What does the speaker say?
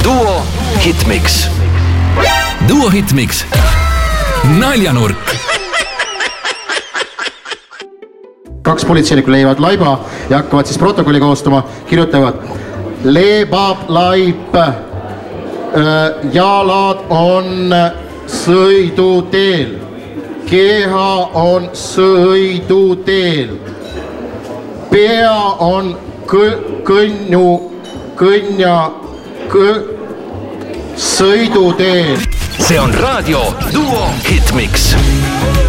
Duo Hitmix. Duo Hitmix. Naljanurk. 2 politseinikku leiavad laiba ja hakkavad siis protokolli koostama, kirjutavad leebab laip, jalad on sõiduteel, keha on sõiduteel, pea on sõiduteel. See on raadio Duo Hitmix.